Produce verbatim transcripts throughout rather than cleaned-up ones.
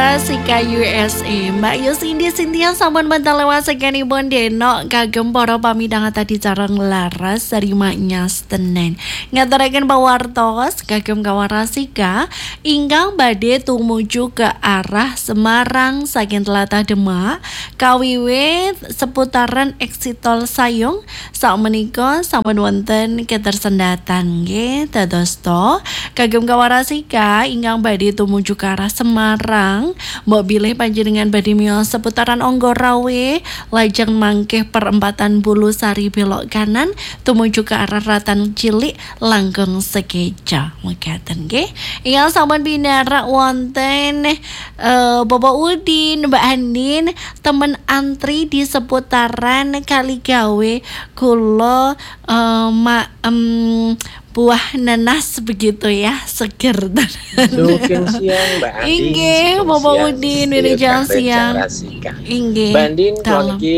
Kawarasika U S A. Mbak Yusindi Sintia sampun mental lewat sekanipun denok kagem para pamidang tadi carang laras dari maknya stenen. Ngaturaken pawartos kagem Kawarasika ingkang badhe tumuju ke arah Semarang saking tlatah Demak kawiwit seputaran exit tol Sayung sakmenika sampun wonten ketersendatan nggih dados to kagem Kawarasika ingkang badhe tumuju ke arah Semarang, mbok bilih panjenengan badhe miyos seputaran Onggarawe, lajeng mangkih perempatan Bulu Sari belok kanan tumuju ke arah Ratan Cilik langgeng Sekeja. Mekaten nggih. Ingkang sampun pinarak wonten uh, Bapak Udin, Mbak Andin, temen antri di seputaran Kaligawe kula uh, ma, um, buah nanas begitu ya, seger. Sugeng siang Mbak Andin. Inggih, Bapak Udin, wilujeng siang. Inggih. Mbak Andin kula niki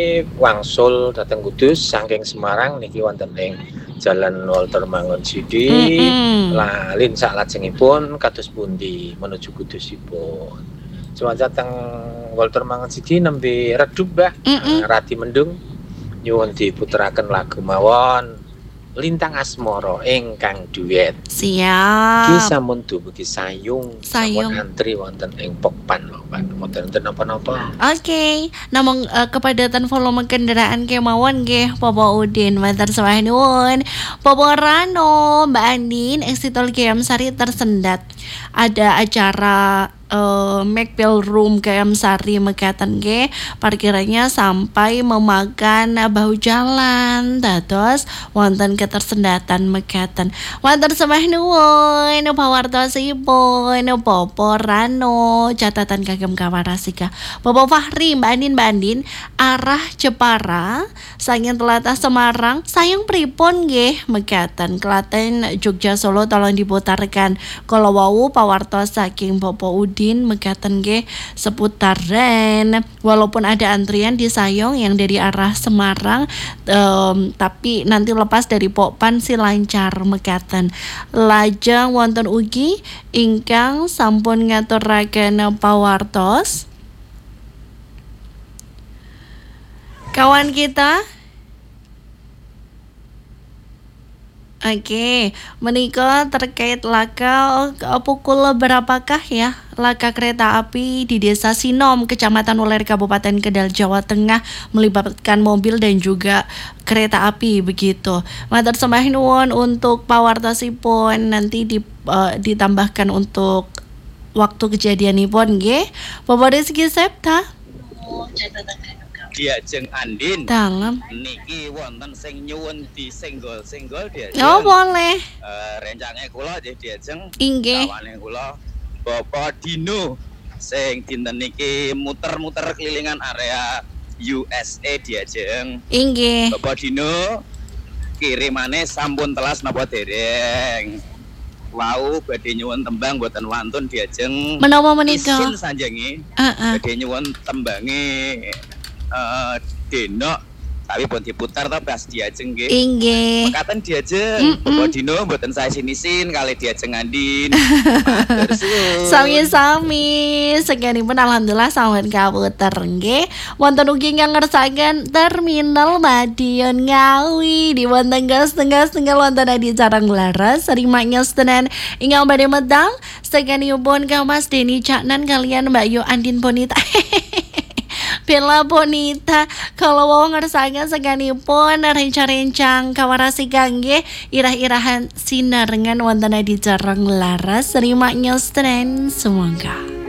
wangsul dhateng Kudus saking Semarang niki wonten ing Jalan Walter Mangun Sidi. Mm-hmm. Lalin saklajengipun kados pundi menuju Kudusipun. Cuaca teng Walter Mangun Sidi nembe redup Mbah. Mm-hmm. Radi mendung nyuwun diputeraken lagu mawon Lintang Asmara ingkang duet. Siap. Ki sampun dumugi Sayung. Sayung. Sampun antri wonten ing Pokpan lho, Pak. Mboten enten napa-napa. Oke, okay. Namung uh, kepadatan volume kendaraan kemawon nggih Bapak Udin. Matur sembah nuwun. Bapak Rano, Mbak Andin, exit tol G M Sari tersendat. Ada acara Uh, Macbell Room K M Sari mekaten nggih, parkirannya sampai memakan bahu jalan dados wonten ketersendatan mekaten. Wonten sembah nuwun pawartosipun Bapak Rano, catatan kagem Kawarasika. Bapak Fahri, Mbak Andin, Mbak Andin arah Jepara saking tlatah Semarang sayang pripun nggih mekaten Klaten Jogja Solo tolong diputarkan. Kala wau pawartos saking Bapak Udin mekaten nggih seputaran walaupun ada antrian di Sayong yang dari arah Semarang um, tapi nanti lepas dari Pokpan si lancar mekaten. Lajeng wonten ugi ingkang sampun ngaturaken pawartos kawan kita. Oke, menika terkait laka pukul berapakah ya laka kereta api di Desa Sinom, Kecamatan Uler, Kabupaten Kendal, Jawa Tengah melibatkan mobil dan juga kereta api begitu. Matur sembah nuwun untuk pawartosipun nanti di, uh, ditambahkan untuk waktu kejadianipun nggih. Bapak Rizky Septa. Diajeng Andin dalam niki wonten sing nyuwun disenggol-senggol diajeng. Oh boleh. Uh, rencane kula nggih diajeng. Inggih. Kawane kula Bapak Dino sing dinten niki muter-muter kelilingan area U S A diajeng. Inggih. Bapak Dino kirimane sampun telas napa dereng? Wau badhe nyuwun tembang boten wantun diajeng. Menapa menika? Isin sanjengi. Heeh. Uh-uh. Badhe nyuwun tembange Uh, denok tapi pun diputar to pas diajeng nggih. Inggih. Mekaten diajeng Bapak Dino mboten saya sinisin kali diajeng Andin. Matur suwun. Sami-sami. Sekianipun alhamdulillah sampun kaputer nggih. Wonten ugi ingkang ngersakaken terminal Madiun Ngawi di wonten gas-gas tenggal wonten di Carang Laras Rimanya Stenen ingkang badhe medal sekianipun Kang Mas Deni Caknan kalian Mbak Yu Andin Bonita. Bella Bonita kalau mau ngersakaken seganipun rencang-rencang Kawarasika nggih irah-irahan sinarengan wonten di Carang Laras Rimanya Stenen semoga